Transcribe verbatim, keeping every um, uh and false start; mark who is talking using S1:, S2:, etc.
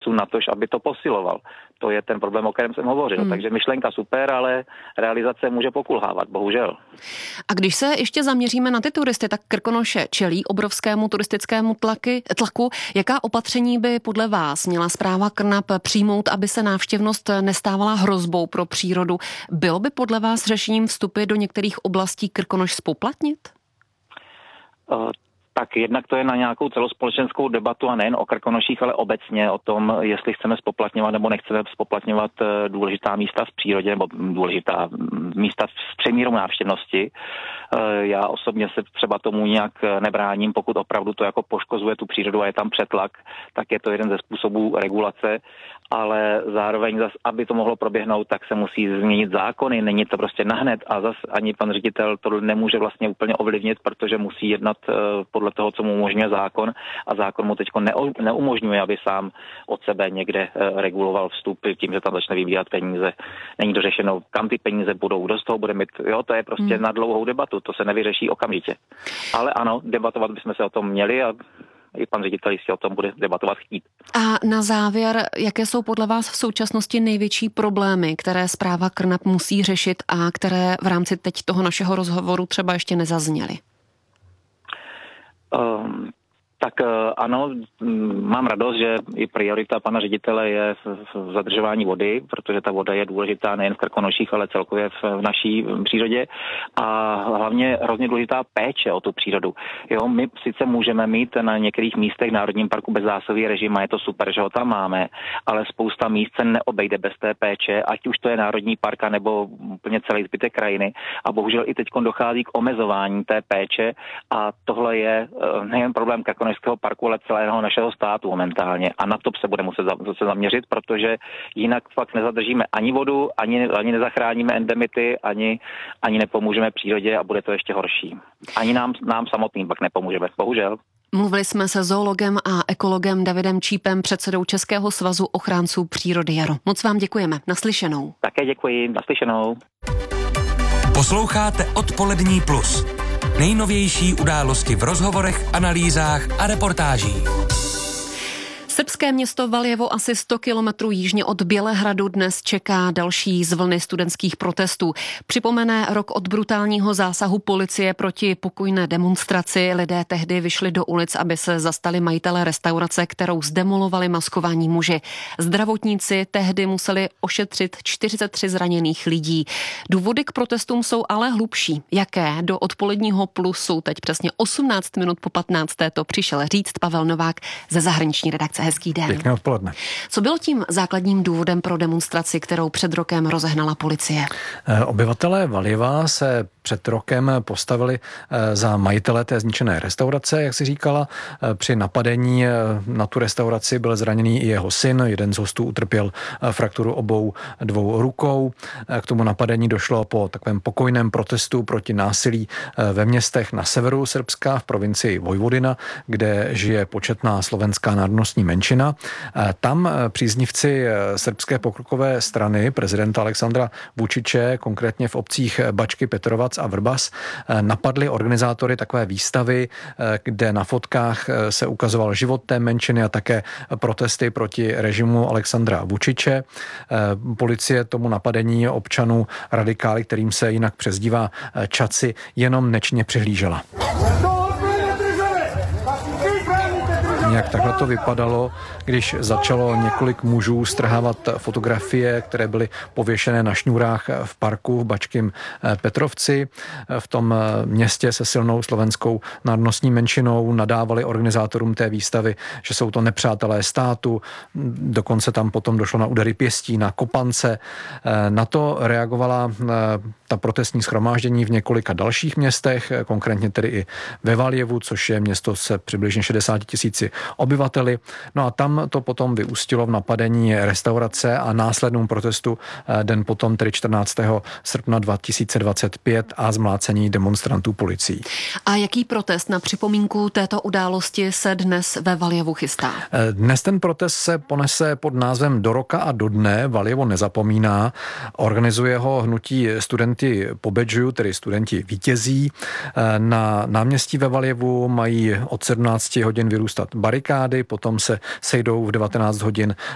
S1: turistů natož, aby to posiloval. To je ten problém, o kterém jsem hovořil. Hmm. Takže myšlenka super, ale realizace může pokulhávat, bohužel.
S2: A když se ještě zaměříme na ty turisty, tak Krkonoše čelí obrovskému turistickému tlaky, tlaku. Jaká opatření by podle vás měla správa Krnap přijmout, aby se návštěvnost nestávala hrozbou pro přírodu? Bylo by podle vás řešením vstupy do některých oblastí Krkonoš zpoplatnit?
S1: Uh. Tak jednak to je na nějakou celospolečenskou debatu a nejen o Krkonoších, ale obecně o tom, jestli chceme spoplatňovat nebo nechceme spoplatňovat důležitá místa v přírodě nebo důležitá místa s přemírou návštěvnosti. Já osobně se třeba tomu nějak nebráním, pokud opravdu to jako poškozuje tu přírodu a je tam přetlak, tak je to jeden ze způsobů regulace, ale zároveň zas, aby to mohlo proběhnout, tak se musí změnit zákony, není to prostě nahned a zas ani pan ředitel to nemůže vlastně úplně ovlivnit, protože musí jednat podle toho, co mu umožňuje zákon a zákon mu teď neumožňuje, aby sám od sebe někde reguloval vstupy tím, že tam začne vybírat peníze. Není dořešeno, kam ty peníze budou, kdo z toho bude mít. Jo, to je prostě hmm. na dlouhou debatu, to se nevyřeší okamžitě. Ale ano, debatovat bychom se o tom měli a i pan ředitel jistě o tom bude debatovat chtít.
S2: A na závěr, jaké jsou podle vás v současnosti největší problémy, které správa Krnap musí řešit a které v rámci teď toho našeho rozhovoru třeba ještě nezazněly?
S1: Um, tak ano, mám radost, že i priorita pana ředitele je v zadržování vody, protože ta voda je důležitá nejen v Krkonoších, ale celkově v naší přírodě a hlavně hrozně důležitá péče o tu přírodu. Jo, my sice můžeme mít na některých místech v Národním parku bezzásahový režim a je to super, že ho tam máme, ale spousta míst se neobejde bez té péče, ať už to je Národní park nebo úplně celý zbytek krajiny a bohužel i teď dochází k omezování té péče a tohle je nejen problém Krkonošského parku, ale celého našeho státu momentálně. A na to se bude muset se zaměřit, protože jinak fakt nezadržíme ani vodu, ani, ani nezachráníme endemity, ani, ani nepomůžeme přírodě a bude to ještě horší. Ani nám, nám samotným pak nepomůžeme, bohužel.
S2: Mluvili jsme se zoologem a ekologem Davidem Čípem, předsedou Českého svazu ochránců přírody Jaro. Moc vám děkujeme. Naslyšenou.
S1: Také děkuji. Naslyšenou.
S3: Posloucháte Odpolední plus. Nejnovější události v rozhovorech, analýzách a reportážích.
S2: Srbské město Valjevo asi sto kilometrů jižně od Bělehradu dnes čeká další z vlny studentských protestů. Připomene rok od brutálního zásahu policie proti pokojné demonstraci. Lidé tehdy vyšli do ulic, aby se zastali majitele restaurace, kterou zdemolovali maskovaní muži. Zdravotníci tehdy museli ošetřit čtyřicet tři zraněných lidí. Důvody k protestům jsou ale hlubší. Jaké? Do Odpoledního plusu teď přesně osmnáct minut po patnácté to přišel říct Pavel Novák ze zahraniční redakce. Hezký den.
S4: Pěkné odpoledne.
S2: Co bylo tím základním důvodem pro demonstraci, kterou před rokem rozehnala policie?
S4: Obyvatelé Valjeva se před rokem postavili za majitele té zničené restaurace, jak si říkala. Při napadení na tu restauraci byl zraněný i jeho syn. Jeden z hostů utrpěl frakturu obou dvou rukou. K tomu napadení došlo po takovém pokojném protestu proti násilí ve městech na severu Srbska, v provincii Vojvodina, kde žije početná slovenská národnostní menšina. Tam příznivci srbské pokrokové strany prezidenta Aleksandra Vučiče, konkrétně v obcích Bačky, Petrovac a Vrbas, napadli organizátory takové výstavy, kde na fotkách se ukazoval život té menšiny a také protesty proti režimu Aleksandra Vučiče. Policie tomu napadení občanů radikály, kterým se jinak přezdívá Čaci, jenom nečně přihlížela. Nějak takhle to vypadalo, když začalo několik mužů strhávat fotografie, které byly pověšené na šňůrách v parku v Bačkým Petrovci. V tom městě se silnou slovenskou národnostní menšinou nadávali organizátorům té výstavy, že jsou to nepřátelé státu. Dokonce tam potom došlo na údery pěstí, na kopance. Na to reagovala ta protestní shromáždění v několika dalších městech, konkrétně tedy i ve Valjevu, což je město se přibližně šedesáti tisíci obyvateli. No a tam to potom vyústilo v napadení restaurace a následnou protestu den potom, tedy čtrnáctého srpna dva tisíce dvacet pět a zmlácení demonstrantů policií.
S2: A jaký protest na připomínku této události se dnes ve Valjevu chystá?
S4: Dnes ten protest se ponese pod názvem Do roka a do dne. Valjevo nezapomíná. Organizuje ho hnutí Studenti pobedžují, tedy studenti vítězí. Na náměstí ve Valjevu mají od sedmnácti hodin vyrůstat barikády, potom se sejdou v devatenáct hodin